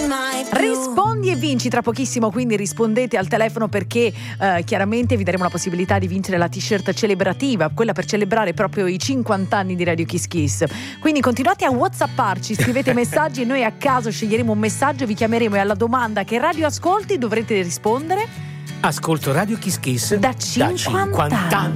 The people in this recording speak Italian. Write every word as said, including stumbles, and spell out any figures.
mai più. Rispondi e vinci tra pochissimo, quindi rispondete al telefono perché eh, chiaramente vi daremo la possibilità di vincere la t-shirt celebrativa, quella per celebrare proprio i cinquanta anni di Radio Kiss Kiss. Quindi continuate a whatsapparci, scrivete messaggi e noi a caso sceglieremo un messaggio, vi chiameremo e alla domanda che radio ascolti dovrete rispondere: ascolto Radio Kiss Kiss da cinquanta, da cinquanta anni.